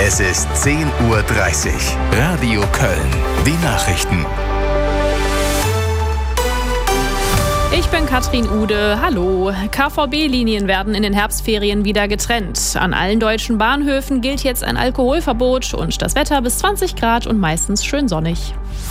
Es ist 10:30 Uhr. Radio Köln. Die Nachrichten. Ich bin Katrin Ude. Hallo. KVB-Linien werden in den Herbstferien wieder getrennt. An allen deutschen Bahnhöfen gilt jetzt ein Alkoholverbot und das Wetter bis 20 Grad und meistens schön sonnig.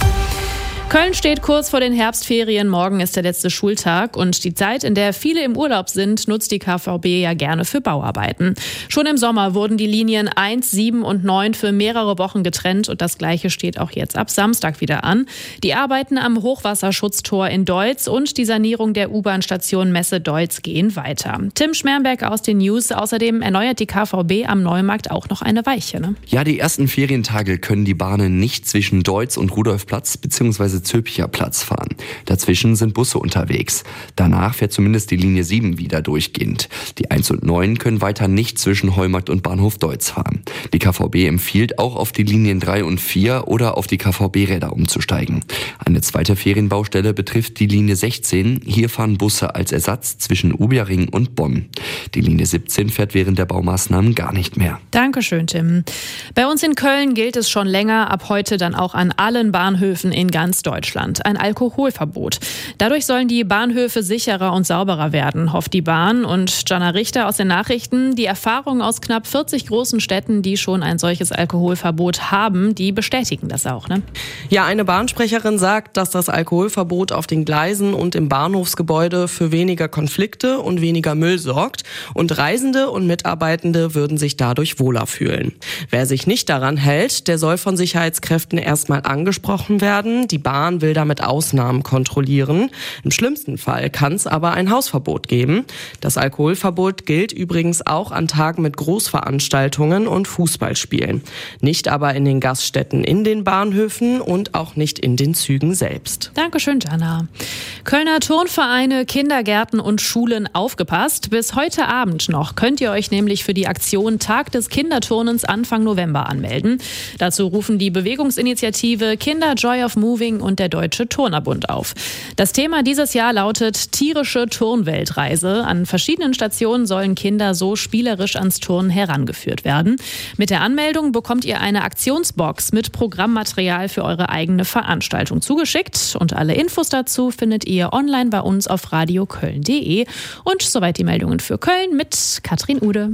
Köln steht kurz vor den Herbstferien. Morgen ist der letzte Schultag und die Zeit, in der viele im Urlaub sind, nutzt die KVB ja gerne für Bauarbeiten. Schon im Sommer wurden die Linien 1, 7 und 9 für mehrere Wochen getrennt und das Gleiche steht auch jetzt ab Samstag wieder an. Die Arbeiten am Hochwasserschutztor in Deutz und die Sanierung der U-Bahn-Station Messe-Deutz gehen weiter. Tim Schmermberg aus den News. Außerdem erneuert die KVB am Neumarkt auch noch eine Weiche. Ne? Ja, die ersten Ferientage können die Bahnen nicht zwischen Deutz und Rudolfplatz bzw. Zülpicher Platz fahren. Dazwischen sind Busse unterwegs. Danach fährt zumindest die Linie 7 wieder durchgehend. Die 1 und 9 können weiter nicht zwischen Heumarkt und Bahnhof Deutz fahren. Die KVB empfiehlt auch auf die Linien 3 und 4 oder auf die KVB-Räder umzusteigen. Eine zweite Ferienbaustelle betrifft die Linie 16. Hier fahren Busse als Ersatz zwischen Ubiaring und Bonn. Die Linie 17 fährt während der Baumaßnahmen gar nicht mehr. Dankeschön, Tim. Bei uns in Köln gilt es schon länger, ab heute dann auch an allen Bahnhöfen in ganz Deutschland ein Alkoholverbot. Dadurch sollen die Bahnhöfe sicherer und sauberer werden, hofft die Bahn. Und Jana Richter aus den Nachrichten, die Erfahrungen aus knapp 40 großen Städten, die schon ein solches Alkoholverbot haben, die bestätigen das auch, ne? Ja, eine Bahnsprecherin sagt, dass das Alkoholverbot auf den Gleisen und im Bahnhofsgebäude für weniger Konflikte und weniger Müll sorgt. Und Reisende und Mitarbeitende würden sich dadurch wohler fühlen. Wer sich nicht daran hält, der soll von Sicherheitskräften erstmal angesprochen werden. Die Bahn will damit Ausnahmen kontrollieren. Im schlimmsten Fall kann es aber ein Hausverbot geben. Das Alkoholverbot gilt übrigens auch an Tagen mit Großveranstaltungen und Fußballspielen. Nicht aber in den Gaststätten in den Bahnhöfen und auch nicht in den Zügen selbst. Dankeschön, Jana. Kölner Turnvereine, Kindergärten und Schulen aufgepasst. Bis heute Abend noch könnt ihr euch nämlich für die Aktion Tag des Kinderturnens Anfang November anmelden. Dazu rufen die Bewegungsinitiative Kinder Joy of Moving und der Deutsche Turnerbund auf. Das Thema dieses Jahr lautet tierische Turnweltreise. An verschiedenen Stationen sollen Kinder so spielerisch ans Turnen herangeführt werden. Mit der Anmeldung bekommt ihr eine Aktionsbox mit Programmmaterial für eure eigene Veranstaltung zugeschickt. Und alle Infos dazu findet ihr online bei uns auf radioköln.de. Und soweit die Meldungen für Köln mit Katrin Ude.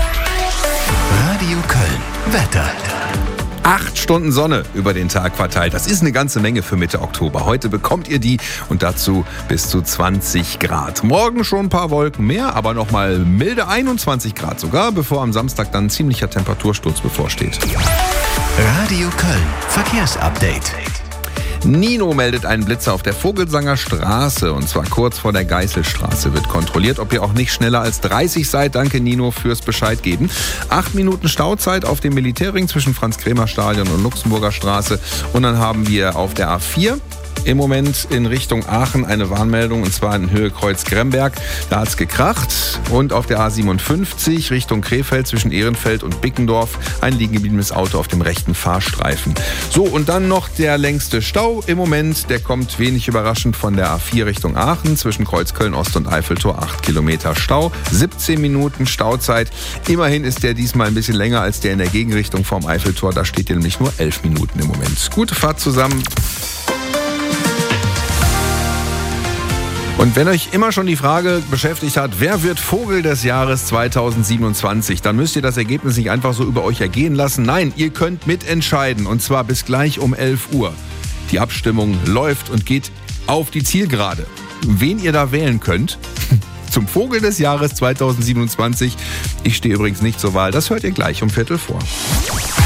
Radio Köln. Wetter. 8 Stunden Sonne über den Tag verteilt. Das ist eine ganze Menge für Mitte Oktober. Heute bekommt ihr die und dazu bis zu 20 Grad. Morgen schon ein paar Wolken mehr, aber nochmal milde 21 Grad sogar, bevor am Samstag dann ein ziemlicher Temperatursturz bevorsteht. Radio Köln. Verkehrsupdate. Nino meldet einen Blitzer auf der Vogelsanger Straße und zwar kurz vor der Geißelstraße. Wird kontrolliert, ob ihr auch nicht schneller als 30 seid. Danke Nino fürs Bescheid geben. 8 Minuten Stauzeit auf dem Militärring zwischen Franz-Kremer-Stadion und Luxemburger Straße. Und dann haben wir auf der A4 im Moment in Richtung Aachen eine Warnmeldung und zwar in Höhe Kreuz-Gremberg. Da hat's gekracht. Und auf der A57 Richtung Krefeld zwischen Ehrenfeld und Bickendorf ein liegen gebliebenes Auto auf dem rechten Fahrstreifen. So, und dann noch der längste Stau im Moment. Der kommt wenig überraschend von der A4 Richtung Aachen zwischen Kreuzköln Ost und Eiffeltor. 8 Kilometer Stau, 17 Minuten Stauzeit. Immerhin ist der diesmal ein bisschen länger als der in der Gegenrichtung vom Eiffeltor. Da steht nämlich nur 11 Minuten im Moment. Gute Fahrt zusammen. Und wenn euch immer schon die Frage beschäftigt hat, wer wird Vogel des Jahres 2027, dann müsst ihr das Ergebnis nicht einfach so über euch ergehen lassen. Nein, ihr könnt mitentscheiden und zwar bis gleich um 11 Uhr. Die Abstimmung läuft und geht auf die Zielgerade. Wen ihr da wählen könnt zum Vogel des Jahres 2027, ich stehe übrigens nicht zur Wahl, das hört ihr gleich um 15:45.